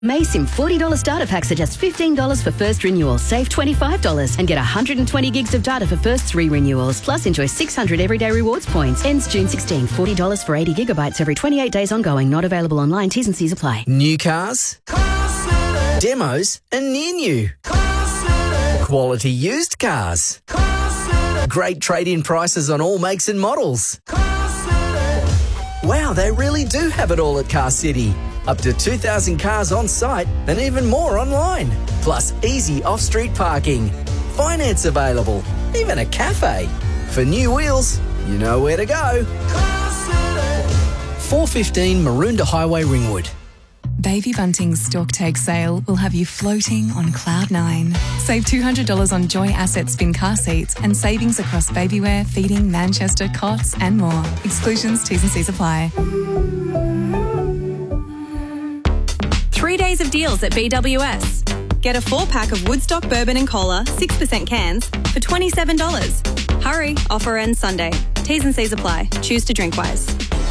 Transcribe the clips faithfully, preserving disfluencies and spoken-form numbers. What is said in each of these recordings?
Maysim forty dollars starter packs are just fifteen dollars for first renewal. Save twenty-five dollars and get one hundred twenty gigs of data for first three renewals. Plus, enjoy six hundred everyday rewards points. Ends June sixteenth. forty dollars for eighty gigabytes every twenty-eight days ongoing. Not available online. T's and C's apply. New cars, demos and near new. Quality used cars. Great trade-in prices on all makes and models. Wow, they really do have it all at Car City. Up to two thousand cars on site and even more online. Plus easy off-street parking. Finance available. Even a cafe. For new wheels, you know where to go. four fifteen Maroondah Highway, Ringwood. Baby Bunting's Stocktake sale will have you floating on cloud nine. Save two hundred dollars on Joy Asset Spin car seats and savings across babywear, feeding, Manchester, cots and more. Exclusions, T's and C's apply. Three days of deals at B W S. Get a four-pack of Woodstock Bourbon and Cola, six percent cans, for twenty-seven dollars. Hurry, offer ends Sunday. T's and C's apply. Choose to drink wise.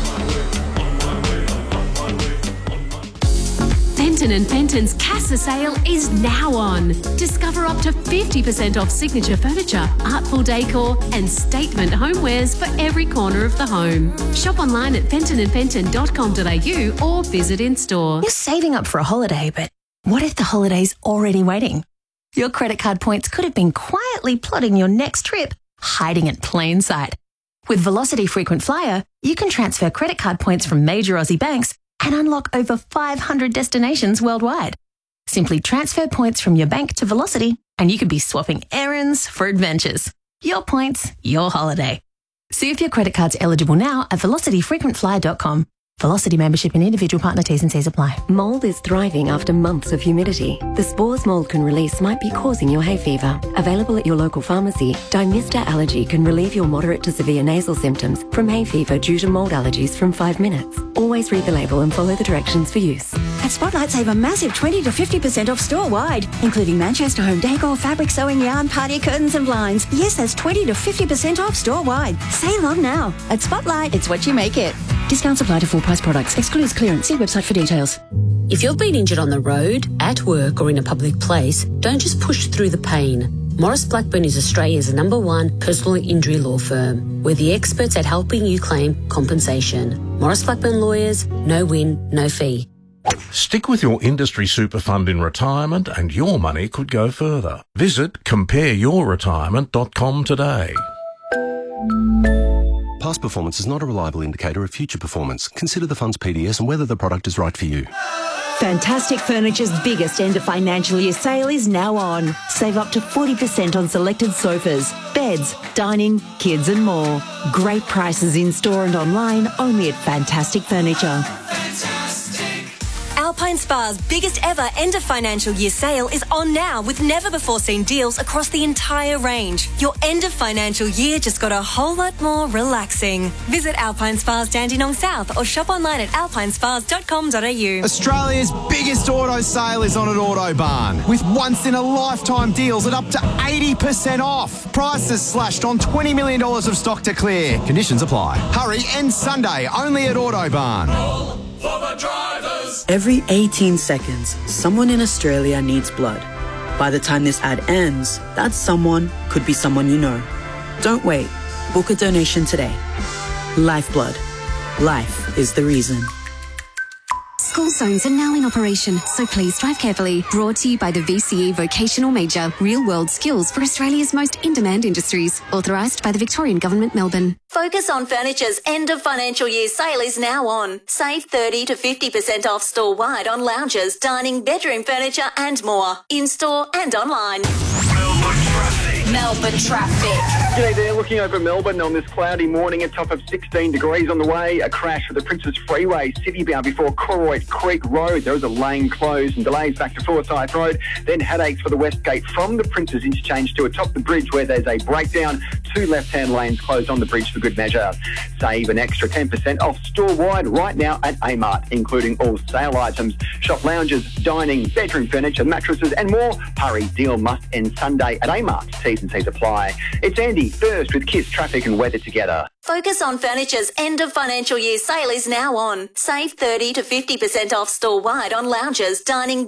Fenton and Fenton's Casa sale is now on. Discover up to fifty percent off signature furniture, artful decor and statement homewares for every corner of the home. Shop online at fenton and fenton dot com dot a u or visit in store. You're saving up for a holiday, but what if the holiday's already waiting? Your credit card points could have been quietly plotting your next trip, hiding in plain sight. With Velocity Frequent Flyer, you can transfer credit card points from major Aussie banks and unlock over five hundred destinations worldwide. Simply transfer points from your bank to Velocity and you could be swapping errands for adventures. Your points, your holiday. See if your credit card's eligible now at velocity frequent flyer dot com. Velocity membership and individual partner T's and C's apply. Mould is thriving after months of humidity. The spores mould can release might be causing your hay fever. Available at your local pharmacy, Dymista Allergy can relieve your moderate to severe nasal symptoms from hay fever due to mould allergies from five minutes. Always read the label and follow the directions for use. At Spotlight, save a massive twenty to fifty percent off store-wide, including Manchester home decor, fabric, sewing, yarn, party curtains and blinds. Yes, that's twenty to fifty percent off store-wide. Save on now. At Spotlight, it's what you make it. Discounts apply to full price products. Excludes clearance. See website for details. If you've been injured on the road, at work or in a public place, don't just push through the pain. Maurice Blackburn is Australia's number one personal injury law firm. We're the experts at helping you claim compensation. Maurice Blackburn Lawyers, no win, no fee. Stick with your industry super fund in retirement and your money could go further. Visit compare your retirement dot com today. Past performance is not a reliable indicator of future performance. Consider the fund's P D S and whether the product is right for you. Fantastic Furniture's biggest end of financial year sale is now on. Save up to forty percent on selected sofas, beds, dining, kids and more. Great prices in store and online only at Fantastic Furniture. Alpine Spa's biggest ever end of financial year sale is on now with never before seen deals across the entire range. Your end of financial year just got a whole lot more relaxing. Visit Alpine Spa's Dandenong South or shop online at alpine spas dot com dot a u. Australia's biggest auto sale is on at Autobarn with once in a lifetime deals at up to eighty percent off. Prices slashed on twenty million dollars of stock to clear. Conditions apply. Hurry, end Sunday only at Autobarn. Every eighteen seconds, someone in Australia needs blood. By the time this ad ends, that someone could be someone you know. Don't wait. Book a donation today. Lifeblood. Life is the reason. School zones are now in operation, so please drive carefully. Brought to you by the V C E Vocational Major, real-world skills for Australia's most in-demand industries. Authorised by the Victorian Government, Melbourne. Focus on Furniture's end of financial year sale is now on. Save thirty to fifty percent off store-wide on lounges, dining, bedroom furniture and more. In-store and online. Melbourne traffic. G'day there, looking over Melbourne on this cloudy morning, a top of sixteen degrees on the way. A crash for the Princes Freeway, city-bound before Corroy Creek Road. There was a lane closed and delays back to Forsyth Road. Then headaches for the Westgate from the Princes Interchange to atop the bridge where there's a breakdown. Two left-hand lanes closed on the bridge for good measure. Save an extra ten percent off store-wide right now at Amart, including all sale items. Shop lounges, dining, bedroom furniture, mattresses and more. Hurry, deal must end Sunday at Amart. T's and and T's apply. It's Andy, first with Kiss Traffic and Weather together. Focus on Furniture's end of financial year sale is now on. Save thirty to fifty percent off store-wide on lounges, dining,